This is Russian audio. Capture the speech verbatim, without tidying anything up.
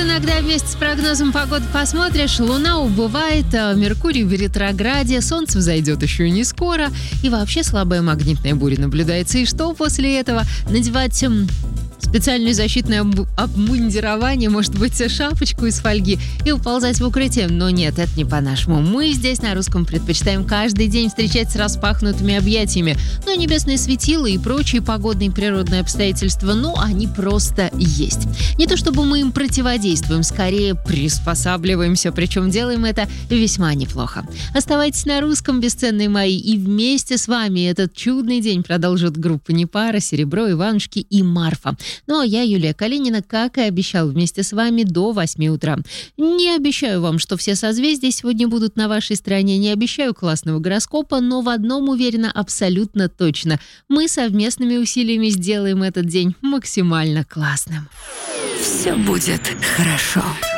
иногда вместе с прогнозом погоды посмотришь, Луна убывает, Меркурий в ретрограде, Солнце взойдет еще не скоро, и вообще слабая магнитная буря наблюдается. И что после этого? Надевать м, специальное защитное об- обмундирование, может быть, шапочку из фольги и уползать в укрытие? Но нет, это не по-нашему. Мы здесь на русском предпочитаем каждый день встречать с распахнутыми объятиями. Но небесные светила и прочие погодные и природные обстоятельства, ну, они просто есть. Не то чтобы мы им противодействуем, скорее приспосабливаемся, причем делаем это весьма неплохо. Оставайтесь на русском, бесценные мои, и вместе с вами этот чудный день продолжит группа Непара, Серебро, Иванушки и Марфа. Ну а я, Юлия Калинина, как и обещал, вместе с вами до восьми утра. Не обещаю вам, что все созвездия сегодня будут на вашей стороне, не обещаю классного гороскопа, но в одном уверена абсолютно точно. Мы совместными усилиями сделаем этот день максимально классным. Все будет хорошо.